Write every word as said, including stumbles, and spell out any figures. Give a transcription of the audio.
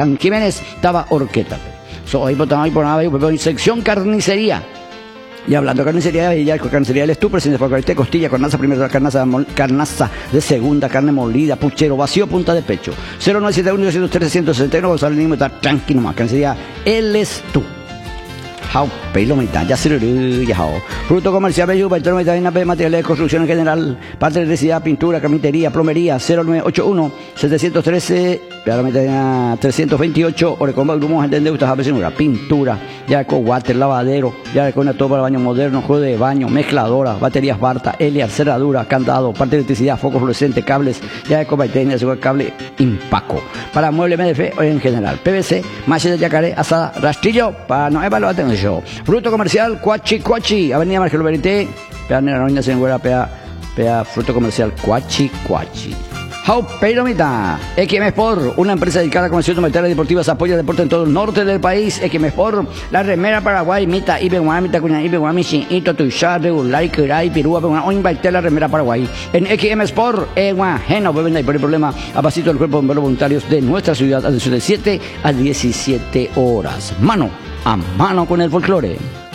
Gaitán Jiménez, estaba Orqueta. Soy Botamay por nada, sección carnicería. Y hablando de carnicería, ya carnicería del Estu, presidente de este costilla, carnaza primera, carnaza, carnaza de segunda, carne molida, puchero, vacío, punta de pecho. cero nueve siete uno, dos tres, uno seis uno, Gonzalo Nimo, está tranquilo más. Carnicería el Estu. How pelo mitad, ya se lo ya fruto comercial, bello, patrón, materiales de construcción en general, parte de electricidad, pintura, carpintería, plomería, cero nueve ocho uno, siete uno tres, trescientos veintiocho, Orecomba, Grumos, entender, usted sabe, pintura, ya con water, lavadero, ya con una topa de baño moderno, juego de baño, mezcladora, baterías Barta, Eliar, cerradura, candado, parte de electricidad, foco fluorescente, cables, ya con batería, cable, Impaco, para mueble M D F en general, P V C, malla de yacaré, asada, rastrillo, para no evaluar atención. Fruto comercial, Cuachi Cuachi, Avenida Marcelo Berité, Pea Neroña Sengüera, Pea, Pea, Fruto comercial, Cuachi Cuachi. How Peiromita, X M Sport, una empresa dedicada a comercio de materiales deportivos, apoya el deporte en todo el norte del país. X M Sport, la remera Paraguay, Mita, Ibe Guamita, Mita, Cuña, Ibe Guamichi, Ito, Tuishá, Regular, Kirai, Pirúa, o invite la remera Paraguay. En X M Sport, Egua, Geno, beben ahí por el problema, a pasito del cuerpo de bomberos voluntarios de nuestra ciudad, de siete a diecisiete horas. Mano a mano con el folclore.